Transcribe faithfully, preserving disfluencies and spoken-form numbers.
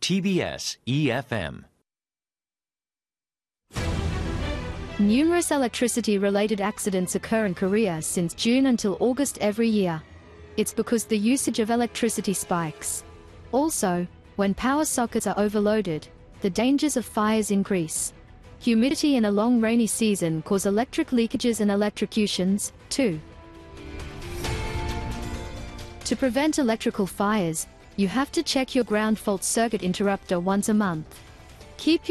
T B S E F M. Numerous electricity-related accidents occur in Korea since June until August every year. It's because the usage of electricity spikes. Also, when power sockets are overloaded, the dangers of fires increase. Humidity in a long rainy season cause electric leakages and electrocutions, too. To prevent electrical fires, you have to check your ground fault circuit interrupter once a month. Keep your